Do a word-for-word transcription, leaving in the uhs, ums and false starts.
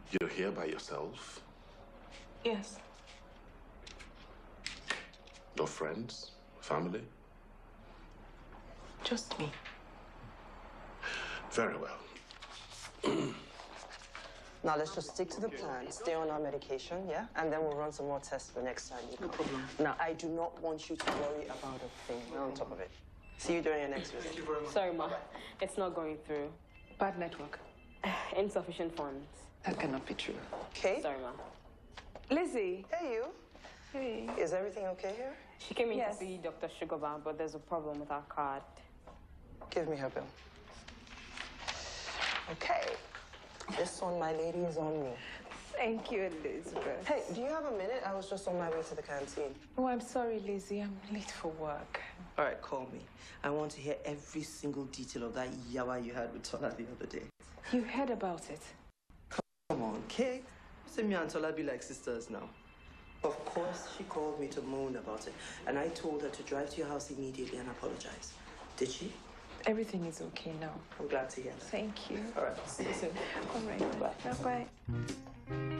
You're here by yourself? Yes. No friends? Family? Just me. Very well. Now, let's just stick to the plan. Stay on our medication, yeah? And then we'll run some more tests the next time you come. No problem. Now, I do not want you to worry about a thing. We're on top of it. See you during your next visit. Thank you very much. Sorry, Ma. It's not going through. Bad network. Insufficient funds. That cannot be true. Okay? Sorry, Ma. Lizzie. Hey, you. Hey. Is everything okay here? She came in Yes. to see Doctor Sugarba, but there's a problem with our card. Give me her bill. Okay. This one, my lady, is on me. Thank you, Elizabeth. Hey, do you have a minute? I was just on my way to the canteen. Oh, I'm sorry, Lizzie. I'm late for work. All right, call me. I want to hear every single detail of that yawa you had with Tola the other day. You heard about it? Come on, Kate. See me and Tola be like sisters now. Of course, she called me to moan about it, and I told her to drive to your house immediately and apologize. Did she? Everything is okay now. I'm glad to hear that. Thank you. All right, see you soon. All right. Bye. Bye-bye.